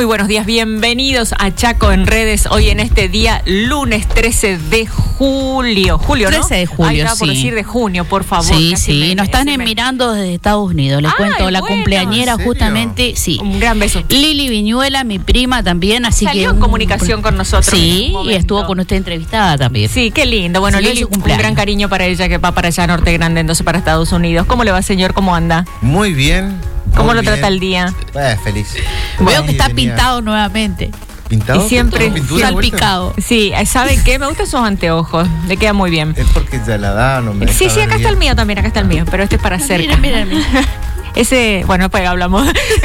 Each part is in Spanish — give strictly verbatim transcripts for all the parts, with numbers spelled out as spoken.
Muy buenos días, bienvenidos a Chaco en Redes, hoy en este día, lunes trece de julio. Julio, ¿no? trece de julio, Ahí está, sí. por decir de junio, por favor. Sí, casi sí, me- nos están ese me- mirando desde Estados Unidos. Les Ay, cuento, la bueno, cumpleañera ¿en serio? justamente, sí. Un gran beso. Lili Viñuela, mi prima también, así Salió que... en un- comunicación con nosotros en Sí, un momento. y estuvo con usted entrevistada también. Sí, qué lindo. Bueno, Sí, es Lili, su un cumpleaños. gran cariño para ella que va para allá a Norte Grande, entonces para Estados Unidos. ¿Cómo le va, señor? ¿Cómo anda? Muy bien. ¿Cómo muy lo bien. trata el día? Eh, feliz. Veo que está Venía- pintado nuevamente. ¿Pintado? Y siempre ¿Tengo pintura de vuelta? Salpicado. Sí, ¿saben qué? Me gustan esos anteojos. Le queda muy bien. Es porque ya la da, no me Sí, deja sí, ver acá está bien. el mío también, acá está el mío, pero este es para cerca. Miren, miren, miren. Ese, bueno, después hablamos.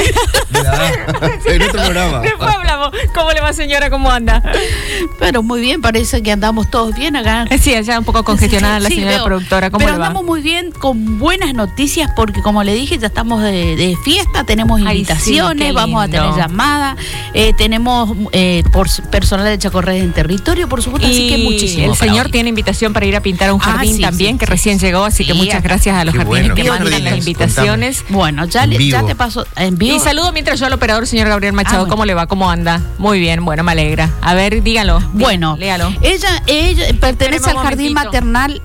Me la da. En otro programa. Después hablamos. ¿Cómo le va, señora? ¿Cómo anda? Pero muy bien, parece que andamos todos bien acá. Sí, allá un poco congestionada la Sí, señora veo. productora. ¿Cómo Pero le va? andamos muy bien, con buenas noticias, porque como le dije, ya estamos de, de fiesta, tenemos Ay, invitaciones, sí, qué vamos a lindo. tener llamadas, eh, tenemos eh, por, personal de Chacorredes en territorio, por supuesto, así que muchísimo. el para señor hoy. tiene invitación para ir a pintar un Ah, jardín sí, también, sí, que sí, recién sí. llegó, así que Sí, muchas acá. gracias a los Qué jardines bueno. que ¿Qué mandan las jardines? invitaciones. Bueno, ya, En le, ya vivo. te paso en vivo. Y saludo mientras yo al operador, señor Gabriel Machado. Ah, bueno. ¿Cómo le va? ¿Cómo anda? Muy bien, bueno, me alegra. A ver, dígalo. Bueno, léalo. ella, ella pertenece Espéreme al un jardín momentito. maternal.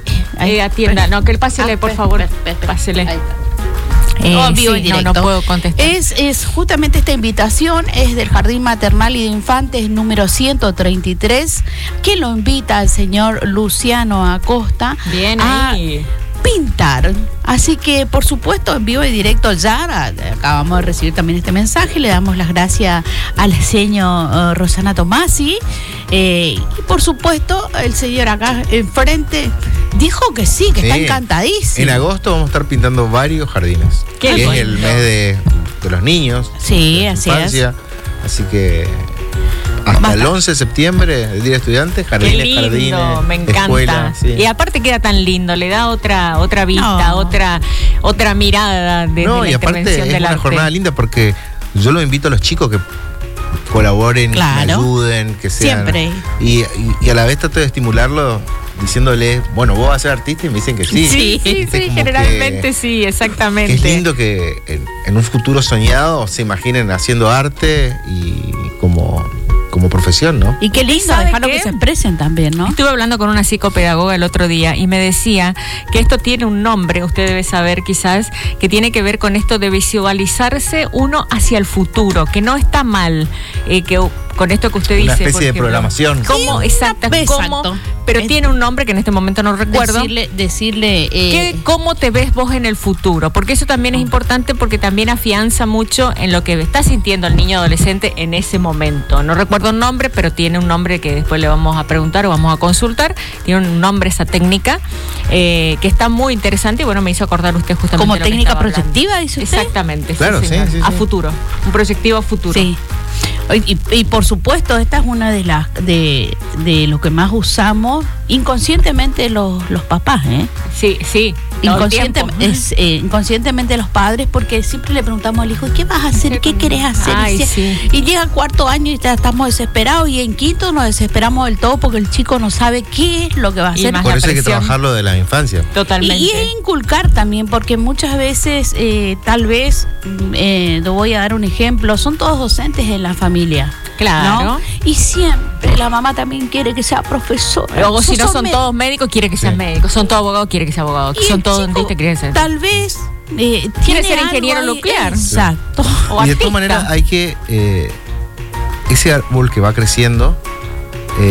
Eh, atienda, no, que él pásele, Ah, por espera, favor. espera, espera. Pásele. Ahí está. Eh, No, en vivo sí, y no, directo. no puedo contestar. Es, es justamente esta invitación, es del Jardín Maternal y de Infantes número ciento treinta y tres, que lo invita al señor Luciano Acosta Bien a ahí. pintar. Así que, por supuesto, en vivo y directo ya, acabamos de recibir también este mensaje, le damos las gracias al señor uh, Rosana Tomasi, eh, y por supuesto, el señor acá enfrente dijo que sí, que está Sí. encantadísimo. En agosto vamos a estar pintando varios jardines. Qué que es lindo. el mes de, de los niños. Sí, de la así infancia. Así que hasta Basta. el once de septiembre, el Día de Estudiantes, Qué jardines, lindo, jardines, me encanta. escuela, sí. Y aparte queda tan lindo, le da otra otra vista, No. otra otra mirada de, No, de la y aparte intervención es del una arte. jornada linda porque yo los invito a los chicos que colaboren, Claro. me ayuden, que sean. Siempre. Y, y, y a la vez trato de estimularlos diciéndoles, bueno, vos vas a ser artista, y me dicen que sí. Sí, sí, Viste, sí, como generalmente que- sí, que exactamente. es lindo que en, en un futuro soñado se imaginen haciendo arte y como, como profesión, ¿no? Y qué lindo ¿Sabe dejarlo qué? que se expresen también, ¿no? Estuve hablando con una psicopedagoga el otro día y me decía que esto tiene un nombre, usted debe saber quizás, que tiene que ver con esto de visualizarse uno hacia el futuro, que no está mal, eh, que con esto que usted Una dice. especie por de ejemplo. programación. ¿Cómo? Sí, Exacto, una- ¿cómo? exacto. Pero Es- tiene un nombre que en este momento no recuerdo. Decirle, decirle eh, ¿Qué- ¿Cómo te ves vos en el futuro? Porque eso también es importante porque también afianza mucho en lo que está sintiendo el niño adolescente en ese momento. No recuerdo el nombre, pero tiene un nombre que después le vamos a preguntar o vamos a consultar. Tiene un nombre esa técnica eh, que está muy interesante y bueno, me hizo acordar usted justamente como lo que técnica estaba hablando. proyectiva, dice usted. Exactamente. Claro, sí, señor. sí, A sí. futuro. Un proyectivo a futuro. Sí. Y, y- y por supuesto, esta es una de las de, de lo que más usamos inconscientemente los, los papás, ¿eh? Sí, sí. todo el Inconsciente, tiempo. es, eh, inconscientemente los padres, porque siempre le preguntamos al hijo, ¿y qué vas a hacer? ¿Qué querés hacer? Ay, y, si- sí. y llega cuarto año y ya estamos desesperados, y en quinto nos desesperamos del todo porque el chico no sabe qué es lo que va a Y hacer. más Por la eso hay que presión. trabajarlo de la infancia. Totalmente. Y, y es inculcar también, porque muchas veces, eh, tal vez, mm, eh, te voy a dar un ejemplo, son todos docentes en la familia. Claro. ¿no? Y siempre la mamá también quiere que sea profesora. Luego, si no Sos son med- todos médicos, quiere que sean Sí. médicos. Son todos abogados, quiere que sea abogado. Y Son el todos chico, dentistas, quiere ser. tal vez eh, Quiere tiene ser algo ingeniero ahí. nuclear. Exacto. O Y de artista. todas maneras hay que, eh, ese árbol que va creciendo,